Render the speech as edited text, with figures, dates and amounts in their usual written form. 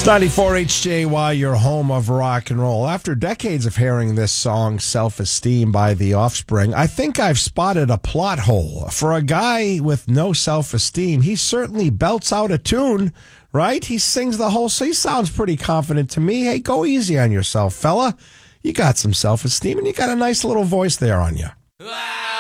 It's 94 HJY, your home of rock and roll. After decades of hearing this song, Self-Esteem by The Offspring, I think I've spotted a plot hole. For a guy with no self-esteem, he certainly belts out a tune, right? He sings the whole, so he sounds pretty confident to me. Hey, go easy on yourself, fella. You got some self-esteem, and you got a nice little voice there on you.